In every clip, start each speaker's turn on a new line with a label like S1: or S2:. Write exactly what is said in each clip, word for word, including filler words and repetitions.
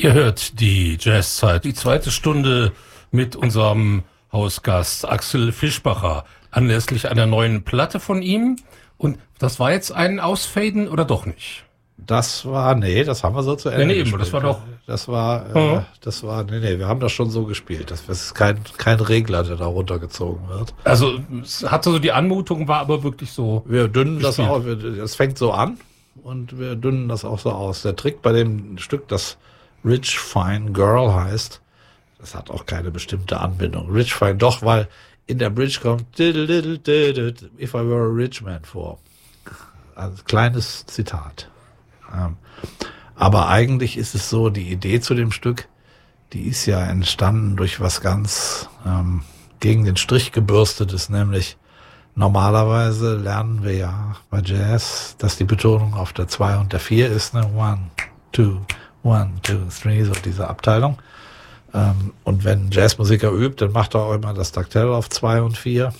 S1: Ihr hört die Jazzzeit, die zweite Stunde mit unserem Hausgast Axel Fischbacher anlässlich einer neuen Platte von ihm. Und das war jetzt ein Ausfaden oder doch nicht?
S2: Das war, nee, das haben wir so zu Ende
S1: nee, nee,
S2: gespielt.
S1: Das war doch...
S2: Das war,
S1: mhm.
S2: äh, das war, nee, nee, wir haben das schon so gespielt. Das, das ist kein, kein Regler, der da runtergezogen wird.
S1: Also, es hatte so die Anmutung, war aber wirklich so...
S2: Wir dünnen
S1: gespielt.
S2: das auch, es fängt so an und wir dünnen das auch so aus. Der Trick bei dem Stück, das Rich Fine Girl heißt, das hat auch keine bestimmte Anbindung. Rich Fine doch, weil in der Bridge kommt If I Were a Rich Man vor. Also kleines Zitat. Ähm, aber eigentlich ist es so, die Idee zu dem Stück, die ist ja entstanden durch was ganz ähm, gegen den Strich gebürstetes, nämlich normalerweise lernen wir ja bei Jazz, dass die Betonung auf der zwei und der vier ist, ne? One, two, one, two, three, so diese Abteilung. Ähm, und wenn ein Jazzmusiker übt, dann macht er auch immer das Taktell auf zwei und vier.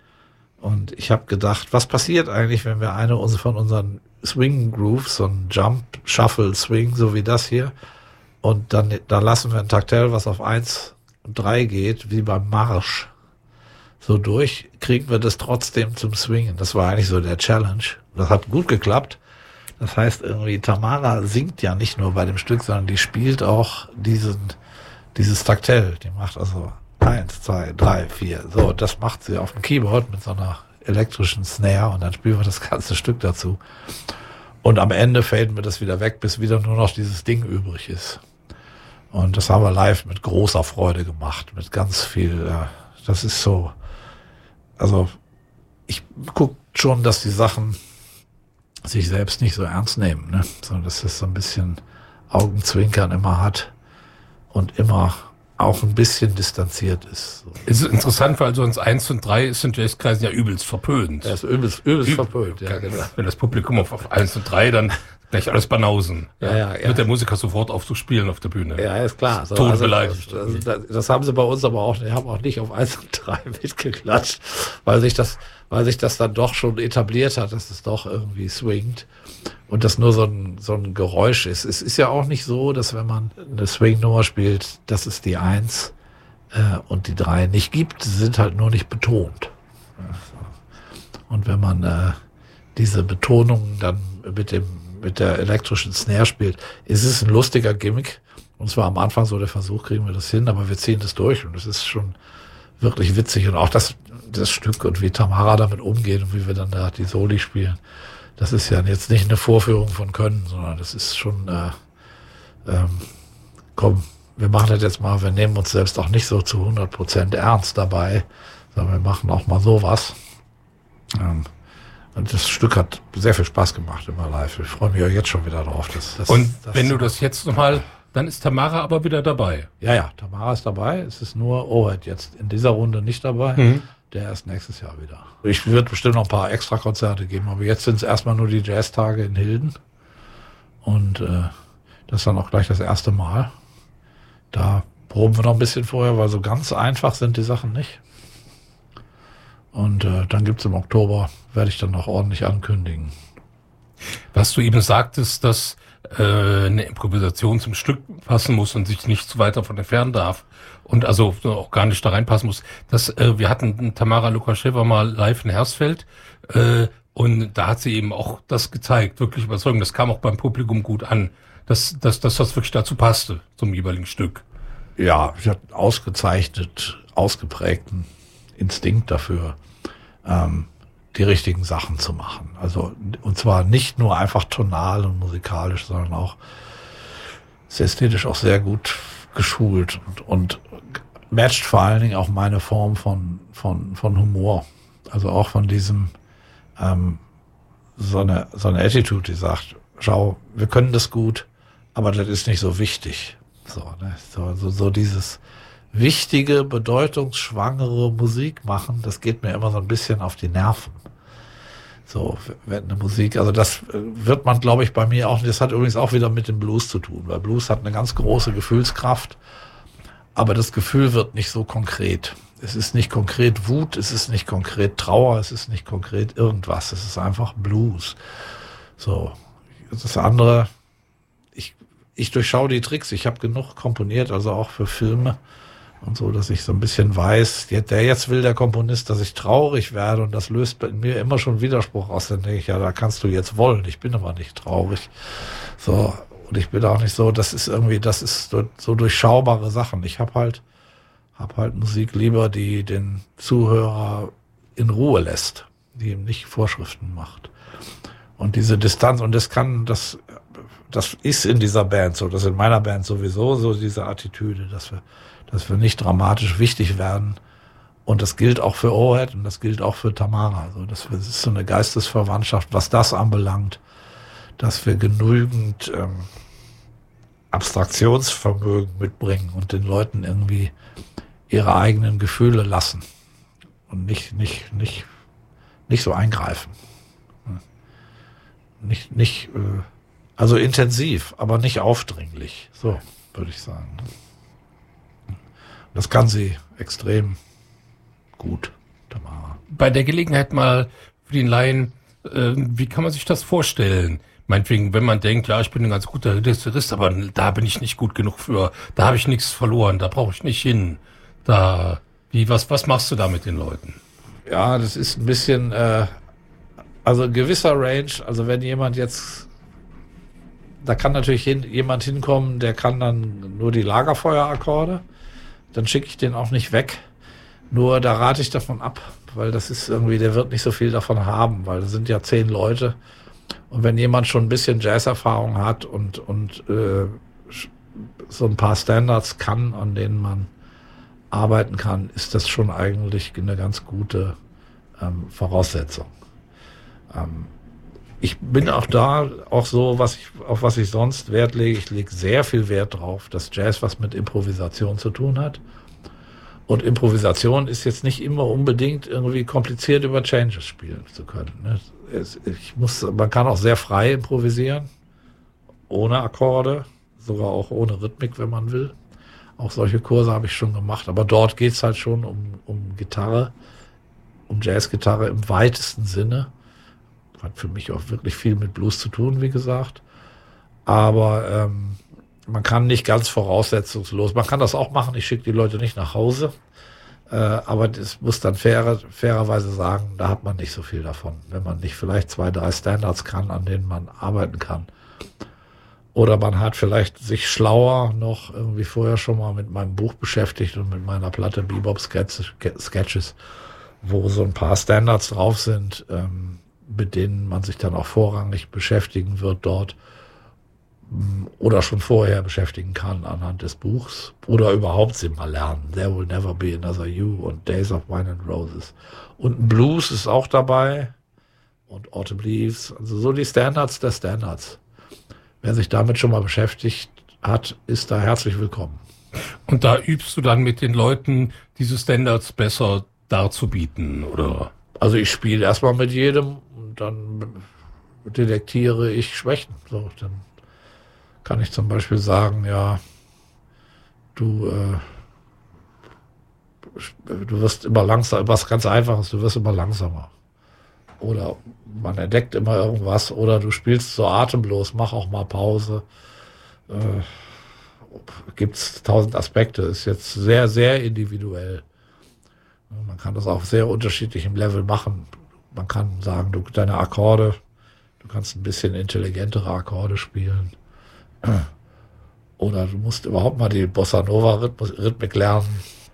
S2: Und ich habe gedacht, was passiert eigentlich, wenn wir eine von unseren Swing Grooves, so ein Jump, Shuffle, Swing, so wie das hier, und dann da lassen wir ein Taktell, was auf eins und drei geht, wie beim Marsch, so durch, kriegen wir das trotzdem zum Swingen. Das war eigentlich so der Challenge. Das hat gut geklappt. Das heißt irgendwie, Tamara singt ja nicht nur bei dem Stück, sondern die spielt auch diesen, dieses Taktell. Die macht also eins, zwei, drei, vier. So, das macht sie auf dem Keyboard mit so einer elektrischen Snare und dann spielen wir das ganze Stück dazu. Und am Ende faden wir das wieder weg, bis wieder nur noch dieses Ding übrig ist. Und das haben wir live mit großer Freude gemacht, mit ganz viel, äh, das ist so, also ich guck schon, dass die Sachen sich selbst nicht so ernst nehmen, ne? Sondern dass es so ein bisschen Augenzwinkern immer hat und immer auch ein bisschen distanziert ist. So.
S1: Es ist interessant, weil sonst eins und drei ist in Jazzkreisen ja übelst verpönt.
S2: Er ist übelst, übelst
S1: Üb
S2: verpönt, ja, genau.
S1: Wenn das Publikum auf, auf eins und drei dann gleich alles banausen.
S2: Ja, ja, ja.
S1: Wird der Musiker sofort aufzuspielen auf der Bühne.
S2: Ja, ist klar. So,
S1: Tot
S2: also,
S1: beleidigt.
S2: Also, das, das haben sie bei uns aber auch, die haben auch nicht auf eins und drei mitgeklatscht, weil sich das, weil sich das dann doch schon etabliert hat, dass es doch irgendwie swingt. Und das nur so ein, so ein Geräusch ist. Es ist ja auch nicht so, dass wenn man eine Swing-Nummer spielt, dass es die eins äh, und die drei nicht gibt. Sie sind halt nur nicht betont. Und wenn man äh, diese Betonungen dann mit dem mit der elektrischen Snare spielt, ist es ein lustiger Gimmick. Und zwar am Anfang so der Versuch, kriegen wir das hin, aber wir ziehen das durch und es ist schon wirklich witzig. Und auch das, das Stück und wie Tamara damit umgeht und wie wir dann da die Soli spielen. Das ist ja jetzt nicht eine Vorführung von Können, sondern das ist schon, äh, ähm, komm, wir machen das jetzt mal, wir nehmen uns selbst auch nicht so zu hundert Prozent ernst dabei, sondern wir machen auch mal sowas. Ähm, und das Stück hat sehr viel Spaß gemacht immer live. Ich freue mich auch jetzt schon wieder drauf. Das, das,
S1: und
S2: das,
S1: wenn du das jetzt nochmal, dann ist Tamara aber wieder dabei.
S2: Ja, ja, Tamara ist dabei. Es ist nur Ohed jetzt in dieser Runde nicht dabei. Mhm. Der erst nächstes Jahr wieder. Ich würde bestimmt noch ein paar extra Konzerte geben, aber jetzt sind es erstmal nur die Jazztage in Hilden. Und äh, das ist dann auch gleich das erste Mal. Da proben wir noch ein bisschen vorher, weil so ganz einfach sind die Sachen nicht. Und äh, dann gibt's im Oktober, werde ich dann noch ordentlich ankündigen.
S1: Was du eben sagtest, dass äh, eine Improvisation zum Stück passen muss und sich nicht zu weit davon entfernen darf und also auch gar nicht da reinpassen muss. Das, äh, wir hatten Tamara Lukascheva mal live in Hersfeld äh, und da hat sie eben auch das gezeigt, wirklich überzeugend. Das kam auch beim Publikum gut an, dass, dass, dass das wirklich dazu passte, zum jeweiligen Stück.
S2: Ja, ich hatte ausgezeichnet, ausgeprägten Instinkt dafür, ähm, die richtigen Sachen zu machen. Also, und zwar nicht nur einfach tonal und musikalisch, sondern auch ist ästhetisch auch sehr gut geschult und, und matcht vor allen Dingen auch meine Form von, von, von Humor. Also auch von diesem, ähm, so eine, so eine Attitude, die sagt, schau, wir können das gut, aber das ist nicht so wichtig. So, ne? So, so, so dieses wichtige, bedeutungsschwangere Musik machen, das geht mir immer so ein bisschen auf die Nerven. So, wenn eine Musik, also das wird man, glaube ich, bei mir auch, das hat übrigens auch wieder mit dem Blues zu tun, weil Blues hat eine ganz große Gefühlskraft, aber das Gefühl wird nicht so konkret. Es ist nicht konkret Wut, es ist nicht konkret Trauer, es ist nicht konkret irgendwas, es ist einfach Blues. So, das andere, ich, ich durchschaue die Tricks. Ich habe genug komponiert, also auch für Filme und so, dass ich so ein bisschen weiß, der jetzt will der Komponist, dass ich traurig werde und das löst bei mir immer schon Widerspruch aus. Dann denke ich, ja, da kannst du jetzt wollen. Ich bin aber nicht traurig. So, und ich bin auch nicht so, das ist irgendwie, das ist so, so durchschaubare Sachen. Ich habe halt, hab halt Musik lieber, die den Zuhörer in Ruhe lässt, die ihm nicht Vorschriften macht. Und diese Distanz, und das kann, das, das ist in dieser Band so, das ist in meiner Band sowieso so, diese Attitüde, dass wir, dass wir nicht dramatisch wichtig werden. Und das gilt auch für Ohead und das gilt auch für Tamara. Also das, das ist so eine Geistesverwandtschaft, was das anbelangt, dass wir genügend ähm, Abstraktionsvermögen mitbringen und den Leuten irgendwie ihre eigenen Gefühle lassen und nicht, nicht, nicht, nicht so eingreifen. Nicht, nicht, äh, also intensiv, aber nicht aufdringlich. So, würde ich sagen. Das kann sie extrem gut, Tamara.
S1: Bei der Gelegenheit mal für den Laien, äh, wie kann man sich das vorstellen? Meinetwegen, wenn man denkt, ja, ich bin ein ganz guter Gitarrist, aber da bin ich nicht gut genug für, da habe ich nichts verloren, da brauche ich nicht hin. Da, wie, was, was machst du da mit den Leuten?
S2: Ja, das ist ein bisschen, äh, also ein gewisser Range, also wenn jemand jetzt, da kann natürlich hin, jemand hinkommen, der kann dann nur die Lagerfeuerakkorde, dann schicke ich den auch nicht weg. Nur da rate ich davon ab, weil das ist irgendwie, der wird nicht so viel davon haben, weil das sind ja zehn Leute. Und wenn jemand schon ein bisschen Jazz-Erfahrung hat und, und äh, so ein paar Standards kann, an denen man arbeiten kann, ist das schon eigentlich eine ganz gute ähm, Voraussetzung. Ähm, ich bin auch da auch so, was ich, auf was ich sonst Wert lege. Ich lege sehr viel Wert drauf, dass Jazz was mit Improvisation zu tun hat. Und Improvisation ist jetzt nicht immer unbedingt irgendwie kompliziert über Changes spielen zu können. Ne? Es, ich muss, man kann auch sehr frei improvisieren, ohne Akkorde, sogar auch ohne Rhythmik, wenn man will. Auch solche Kurse habe ich schon gemacht. Aber dort geht's halt schon um, um Gitarre, um Jazzgitarre im weitesten Sinne. Hat für mich auch wirklich viel mit Blues zu tun, wie gesagt. Aber ähm, man kann nicht ganz voraussetzungslos, man kann das auch machen, ich schicke die Leute nicht nach Hause, äh, aber das muss dann fair, fairerweise sagen, da hat man nicht so viel davon, wenn man nicht vielleicht zwei, drei Standards kann, an denen man arbeiten kann. Oder man hat vielleicht sich schlauer noch irgendwie vorher schon mal mit meinem Buch beschäftigt und mit meiner Platte Bebop Sketches, wo so ein paar Standards drauf sind, ähm, mit denen man sich dann auch vorrangig beschäftigen wird dort. Oder schon vorher beschäftigen kann anhand des Buchs oder überhaupt sie mal lernen. There Will Never Be Another You und Days of Wine and Roses. Und Blues ist auch dabei und Autumn Leaves. Also so die Standards der Standards. Wer sich damit schon mal beschäftigt hat, ist da herzlich willkommen.
S1: Und da übst du dann mit den Leuten, diese Standards besser darzubieten, oder?
S2: Also ich spiele erstmal mit jedem und dann detektiere ich Schwächen. So, dann kann ich zum Beispiel sagen, ja, du, äh, du wirst immer langsamer, was ganz Einfaches, du wirst immer langsamer. Oder man entdeckt immer irgendwas, oder du spielst so atemlos, mach auch mal Pause. Äh, gibt's tausend Aspekte, ist jetzt sehr, sehr individuell. Man kann das auf sehr unterschiedlichem Level machen. Man kann sagen, du, deine Akkorde, du kannst ein bisschen intelligentere Akkorde spielen. Oder du musst überhaupt mal die Bossa Nova Rhythmik lernen.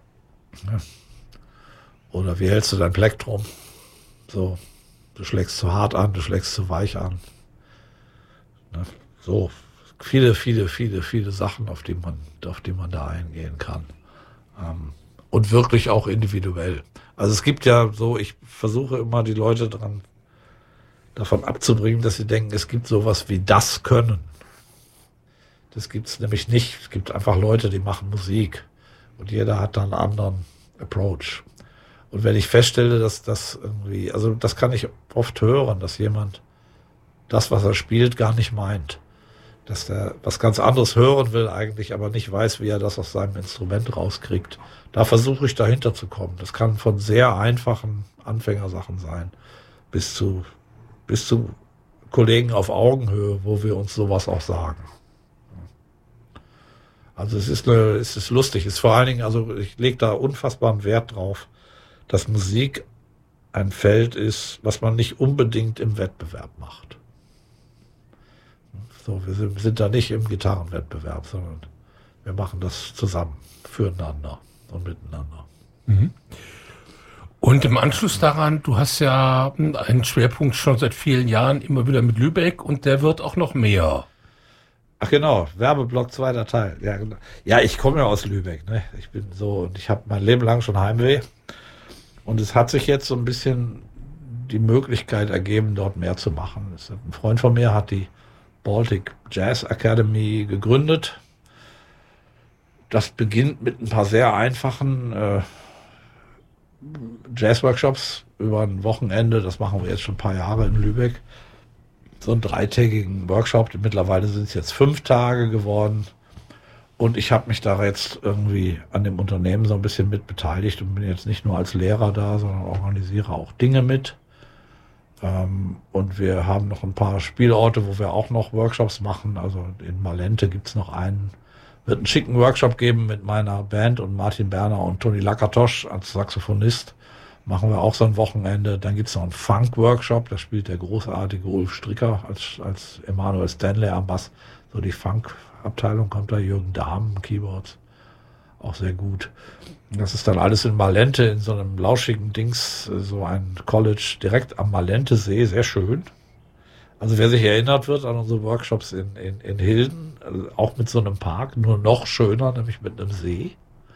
S2: Oder wie hältst du dein Plektrum? So, du schlägst zu hart an, du schlägst zu weich an. So, viele, viele, viele, viele Sachen, auf die man, auf die man da eingehen kann. Und wirklich auch individuell. Also es gibt ja so, ich versuche immer die Leute dran, davon abzubringen, dass sie denken, es gibt sowas wie das Können. Das gibt's nämlich nicht. Es gibt einfach Leute, die machen Musik. Und jeder hat dann einen anderen Approach. Und wenn ich feststelle, dass das irgendwie, also das kann ich oft hören, dass jemand das, was er spielt, gar nicht meint. Dass der was ganz anderes hören will eigentlich, aber nicht weiß, wie er das aus seinem Instrument rauskriegt. Da versuche ich dahinter zu kommen. Das kann von sehr einfachen Anfängersachen sein, bis zu, bis zu Kollegen auf Augenhöhe, wo wir uns sowas auch sagen. Also es ist, eine, es ist lustig. Es ist vor allen Dingen, also ich lege da unfassbaren Wert drauf, dass Musik ein Feld ist, was man nicht unbedingt im Wettbewerb macht. So, wir sind, wir sind da nicht im Gitarrenwettbewerb, sondern wir machen das zusammen, füreinander und miteinander.
S1: Mhm. Und im Anschluss daran, du hast ja einen Schwerpunkt schon seit vielen Jahren immer wieder mit Lübeck und der wird auch noch mehr.
S2: Ach genau, Werbeblock zweiter Teil. Ja, genau. Ja, ich komme ja aus Lübeck, ne? Ich bin so, und ich habe mein Leben lang schon Heimweh. Und es hat sich jetzt so ein bisschen die Möglichkeit ergeben, dort mehr zu machen. Ein Freund von mir hat die Baltic Jazz Academy gegründet. Das beginnt mit ein paar sehr einfachen äh, Jazz-Workshops über ein Wochenende. Das machen wir jetzt schon ein paar Jahre in Lübeck. So einen dreitägigen Workshop. Mittlerweile sind es jetzt fünf Tage geworden. Und ich habe mich da jetzt irgendwie an dem Unternehmen so ein bisschen mit beteiligt und bin jetzt nicht nur als Lehrer da, sondern organisiere auch Dinge mit. Ähm, und wir haben noch ein paar Spielorte, wo wir auch noch Workshops machen. Also in Malente gibt's noch einen, wird einen schicken Workshop geben mit meiner Band und Martin Berner und Toni Lakatosch als Saxophonist. Machen wir auch so ein Wochenende. Dann gibt's noch einen Funk-Workshop, da spielt der großartige Ulf Stricker als, als Emanuel Stanley am Bass. So die Funk-Abteilung kommt da, Jürgen Dahm, Keyboards, auch sehr gut. Das ist dann alles in Malente, in so einem lauschigen Dings, so ein College direkt am Malente-See, sehr schön. Also wer sich erinnert wird an unsere Workshops in, in, in Hilden, also auch mit so einem Park, nur noch schöner, nämlich mit einem See.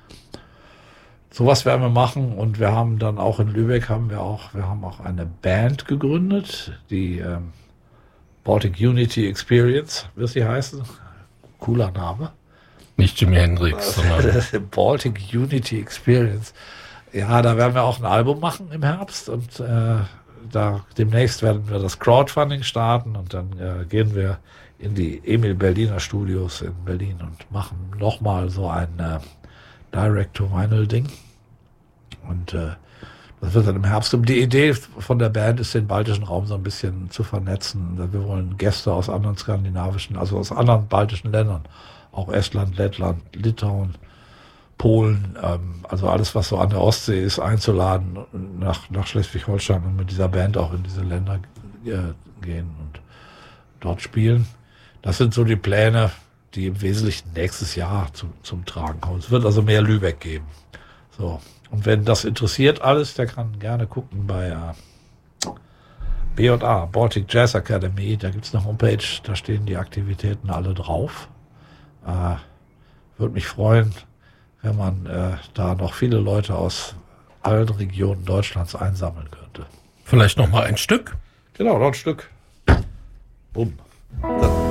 S2: Sowas werden wir machen und wir haben dann auch in Lübeck haben wir auch, wir haben auch eine Band gegründet, die ähm, Baltic Unity Experience, wird sie heißen. Cooler Name.
S1: Nicht Jimi Hendrix, sondern
S2: Baltic Unity Experience. Ja, da werden wir auch ein Album machen im Herbst und äh, da demnächst werden wir das Crowdfunding starten und dann äh, gehen wir in die Emil Berliner Studios in Berlin und machen nochmal so ein äh, Direct-to-Vinyl-Ding. Und äh, das wird dann im Herbst. Und die Idee von der Band ist, den baltischen Raum so ein bisschen zu vernetzen. Wir wollen Gäste aus anderen skandinavischen, also aus anderen baltischen Ländern, auch Estland, Lettland, Litauen, Polen, ähm, also alles, was so an der Ostsee ist, einzuladen nach, nach Schleswig-Holstein und mit dieser Band auch in diese Länder äh, gehen und dort spielen. Das sind so die Pläne, die im Wesentlichen nächstes Jahr zu, zum Tragen kommen. Es wird also mehr Lübeck geben. So. Und wenn das interessiert alles, der kann gerne gucken bei äh, B J A, Baltic Jazz Academy. Da gibt's eine Homepage, da stehen die Aktivitäten alle drauf. Äh, würde mich freuen, wenn man äh, da noch viele Leute aus allen Regionen Deutschlands einsammeln könnte.
S1: Vielleicht noch mal ein Stück?
S2: Genau, noch ein Stück. Bumm. Das